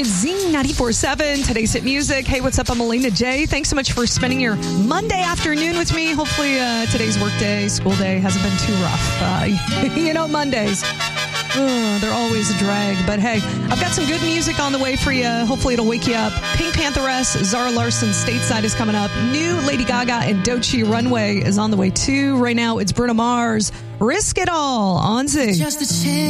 It's Zing 94.7, today's hit music. Hey, what's up? I'm Elena J. Thanks so much for spending your Monday afternoon with me. Hopefully today's work day, school day hasn't been too rough. Mondays, they're always a drag. But hey, I've got some good music on the way for you. Hopefully it'll wake you up. Pink Pantheress, Zara Larsson, Stateside is coming up. New Lady Gaga and Doechii, Runway is on the way too. Right now, it's Bruno Mars, Risk It All on Zing. Just a chance.